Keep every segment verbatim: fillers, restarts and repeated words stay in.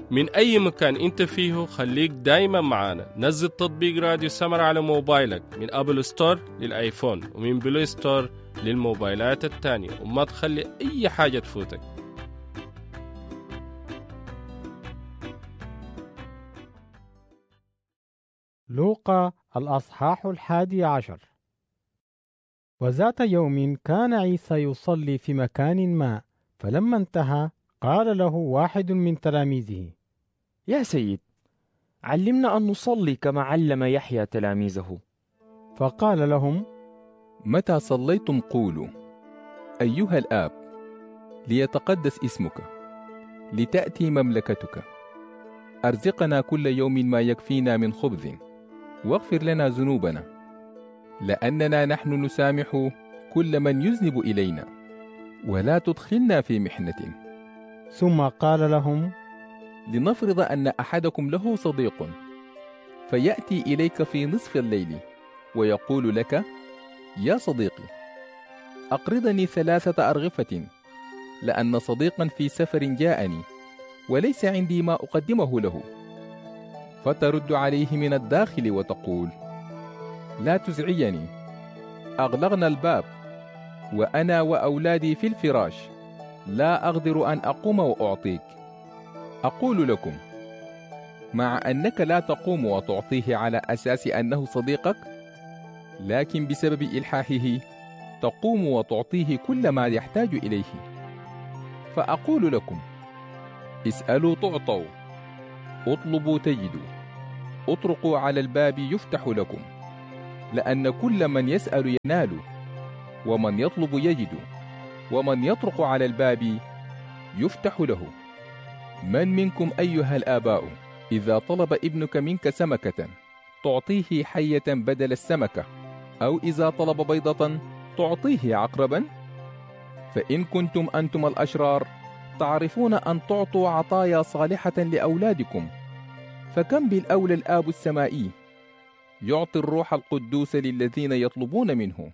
من أي مكان أنت فيه خليك دايما معانا. نزل تطبيق راديو سمر على موبايلك من أبل ستور للآيفون ومن بلاي ستور للموبايلات التانية، وما تخلي أي حاجة تفوتك. لوقا الأصحاح الحادي عشر. وذات يوم كان عيسى يصلي في مكان ما، فلما انتهى قال له واحد من تلاميذه: يا سيد، علمنا أن نصلي كما علم يحيى تلاميذه. فقال لهم: متى صليتم قولوا: أيها الآب، ليتقدس اسمك، لتأتي مملكتك، أرزقنا كل يوم ما يكفينا من خبز، واغفر لنا ذنوبنا لأننا نحن نسامح كل من يذنب إلينا، ولا تدخلنا في محنة. ثم قال لهم: لنفرض أن أحدكم له صديق، فيأتي إليك في نصف الليل ويقول لك: يا صديقي، أقرضني ثلاثة أرغفة، لأن صديقا في سفر جاءني وليس عندي ما أقدمه له. فترد عليه من الداخل وتقول: لا تزعجني، أغلقنا الباب وأنا وأولادي في الفراش، لا أقدر أن أقوم وأعطيك. أقول لكم، مع أنك لا تقوم وتعطيه على أساس أنه صديقك، لكن بسبب إلحاحه تقوم وتعطيه كل ما يحتاج إليه. فأقول لكم: اسألوا تعطوا، اطلبوا تجدوا، اطرقوا على الباب يفتح لكم. لأن كل من يسأل ينال، ومن يطلب يجد، ومن يطرق على الباب يفتح له. من منكم أيها الآباء إذا طلب ابنك منك سمكة تعطيه حية بدل السمكة، أو إذا طلب بيضة تعطيه عقربا؟ فإن كنتم أنتم الأشرار تعرفون أن تعطوا عطايا صالحة لأولادكم، فكم بالأولى الآب السمائي يعطي الروح القدوس للذين يطلبون منه.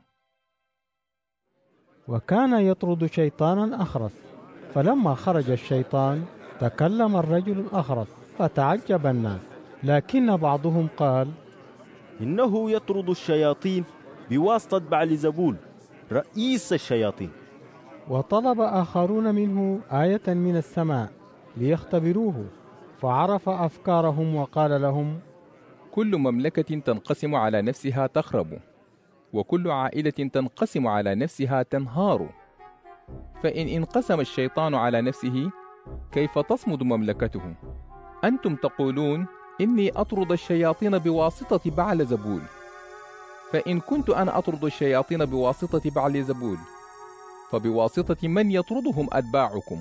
وكان يطرد شيطانا أخرس، فلما خرج الشيطان تكلم الرجل الأخرس، فتعجب الناس. لكن بعضهم قال: إنه يطرد الشياطين بواسطة بعلزبول رئيس الشياطين. وطلب آخرون منه آية من السماء ليختبروه، فعرف أفكارهم وقال لهم: كل مملكة تنقسم على نفسها تخرب، وكل عائلة تنقسم على نفسها تنهار. فإن انقسم الشيطان على نفسه كيف تصمد مملكته؟ أنتم تقولون إني أطرد الشياطين بواسطة بعلزبول، فإن كنت أنا أطرد الشياطين بواسطة بعلزبول، فبواسطة من يطردهم أتباعكم؟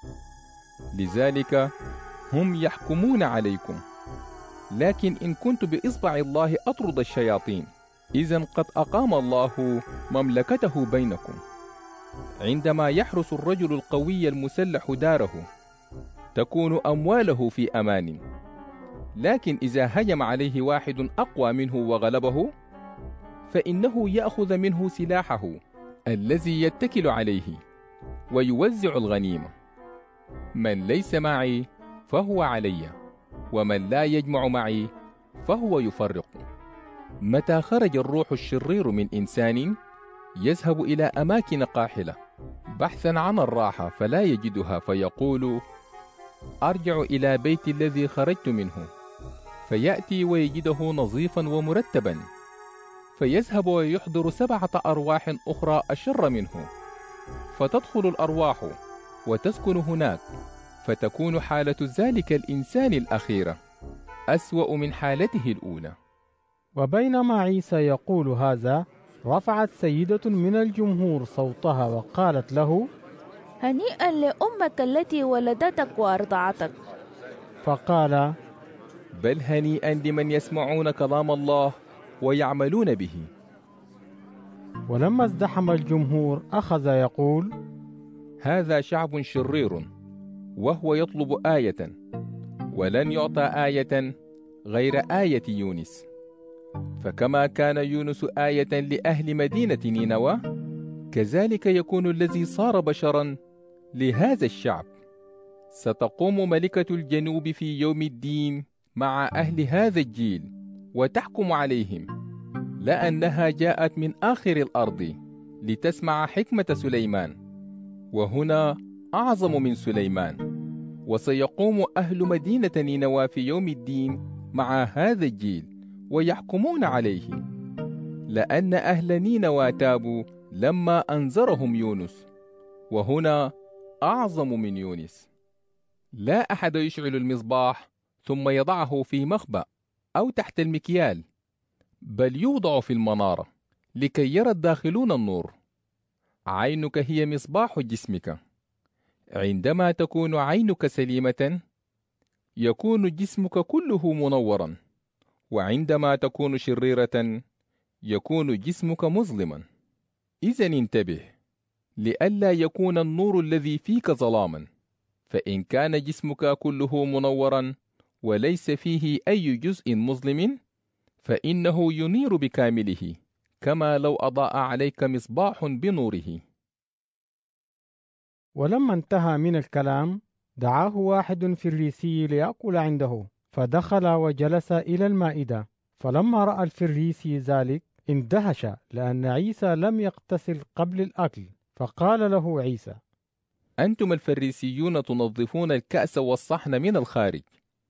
لذلك هم يحكمون عليكم. لكن إن كنت بإصبع الله أطرد الشياطين، إذن قد أقام الله مملكته بينكم. عندما يحرس الرجل القوي المسلح داره تكون أمواله في أمان. لكن إذا هجم عليه واحد أقوى منه وغلبه، فإنه يأخذ منه سلاحه الذي يتكل عليه ويوزع الغنيمة. من ليس معي فهو علي، ومن لا يجمع معي فهو يفرق. متى خرج الروح الشرير من إنسان يذهب إلى أماكن قاحلة بحثا عن الراحة فلا يجدها، فيقول: أرجع إلى بيت الذي خرجت منه، فيأتي ويجده نظيفا ومرتبا، فيذهب ويحضر سبعة أرواح أخرى أشر منه، فتدخل الأرواح وتسكن هناك، فتكون حالة ذلك الإنسان الأخيرة أسوأ من حالته الأولى. وبينما عيسى يقول هذا، رفعت سيدة من الجمهور صوتها وقالت له: هنيئا لأمك التي ولدتك وأرضعتك. فقال: بل هنيئا لمن يسمعون كلام الله ويعملون به. ولما ازدحم الجمهور أخذ يقول: هذا شعب شرير، وهو يطلب آية، ولن يعطى آية غير آية يونس. فكما كان يونس آية لأهل مدينة نينوى، كذلك يكون الذي صار بشرا لهذا الشعب. ستقوم ملكة الجنوب في يوم الدين مع أهل هذا الجيل وتحكم عليهم، لأنها جاءت من آخر الأرض لتسمع حكمة سليمان، وهنا أعظم من سليمان. وسيقوم أهل مدينة نينوى في يوم الدين مع هذا الجيل ويحكمون عليه، لأن أهل نينوى تابوا لما أنذرهم يونس، وهنا أعظم من يونس. لا أحد يشعل المصباح ثم يضعه في مخبأ أو تحت المكيال، بل يوضع في المنارة لكي يرى الداخلون النور. عينك هي مصباح جسمك. عندما تكون عينك سليمة يكون جسمك كله منورا، وعندما تكون شريرة يكون جسمك مظلما. إذن انتبه لئلا يكون النور الذي فيك ظلاما، فإن كان جسمك كله منورا وليس فيه أي جزء مظلم فإنه ينير بكامله، كما لو أضاء عليك مصباح بنوره. ولما انتهى من الكلام دعاه واحد فريسي ليأكل عنده، فدخل وجلس إلى المائدة. فلما رأى الفريسي ذلك اندهش، لأن عيسى لم يغتسل قبل الأكل، فقال له عيسى: أنتم الفريسيون تنظفون الكأس والصحن من الخارج،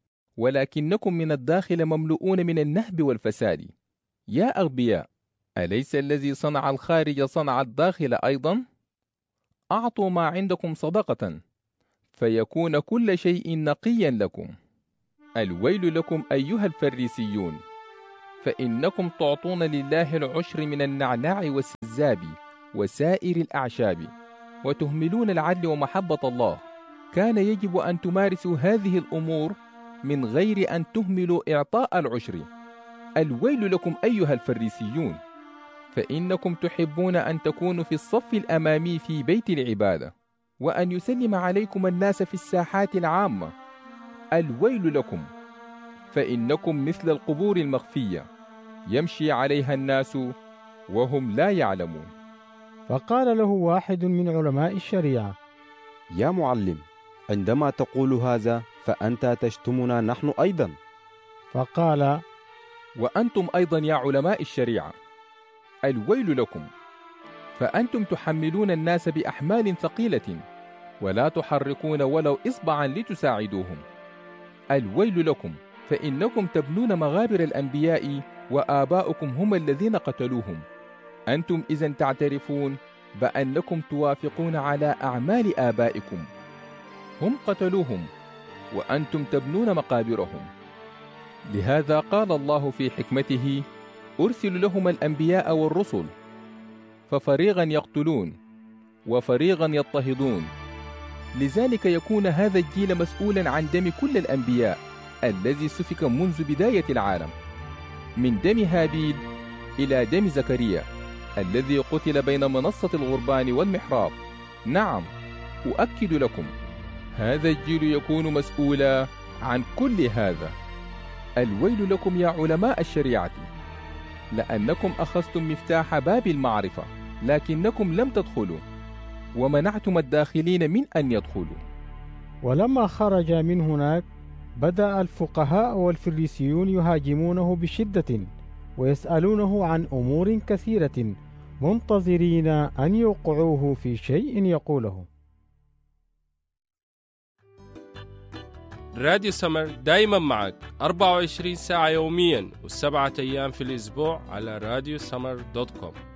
ولكنكم من الداخل مملؤون من النهب والفساد. يا أغبياء، أليس الذي صنع الخارج صنع الداخل أيضا؟ أعطوا ما عندكم صدقة فيكون كل شيء نقيا لكم. الويل لكم أيها الفريسيون، فإنكم تعطون لله العشر من النعناع والسزاب وسائر الأعشاب، وتهملون العدل ومحبة الله. كان يجب أن تمارسوا هذه الأمور من غير أن تهملوا إعطاء العشر. الويل لكم أيها الفريسيون، فإنكم تحبون أن تكونوا في الصف الأمامي في بيت العبادة، وأن يسلم عليكم الناس في الساحات العامة. الويل لكم، فإنكم مثل القبور المخفية يمشي عليها الناس وهم لا يعلمون. فقال له واحد من علماء الشريعة: يا معلم، عندما تقول هذا فأنت تشتمنا نحن أيضا. فقال: وأنتم أيضا يا علماء الشريعة، الويل لكم، فأنتم تحملون الناس بأحمال ثقيلة ولا تحركون ولو إصبعا لتساعدوهم. الويل لكم، فإنكم تبنون مغابر الأنبياء وآباؤكم هم الذين قتلوهم. أنتم إذن تعترفون بأنكم توافقون على أعمال آبائكم، هم قتلوهم وأنتم تبنون مقابرهم. لهذا قال الله في حكمته: أرسل لهم الأنبياء والرسل، ففريقا يقتلون وفريقا يضطهدون. لذلك يكون هذا الجيل مسؤولا عن دم كل الأنبياء الذي سفك منذ بداية العالم، من دم هابيل إلى دم زكريا الذي قتل بين منصة الغربان والمحراب. نعم، أؤكد لكم، هذا الجيل يكون مسؤولا عن كل هذا. الويل لكم يا علماء الشريعة، لأنكم أخذتم مفتاح باب المعرفة لكنكم لم تدخلوا، ومنعتم الداخلين من أن يدخلوا. ولما خرج من هناك بدأ الفقهاء والفريسيون يهاجمونه بشدة ويسألونه عن أمور كثيرة، منتظرين أن يوقعوه في شيء يقوله. راديو سمر دايما معك أربعة وعشرين ساعة يوميا والسبعة أيام في الأسبوع على راديو سمر دوت كوم.